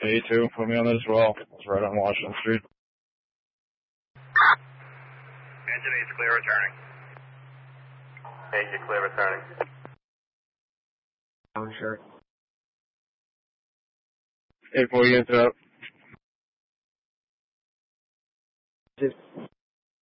You too. Put me on that as well. It's right on Washington Street. Engine 8's clear returning. Hey, you're clear returning. Oh, sure. 840 units up.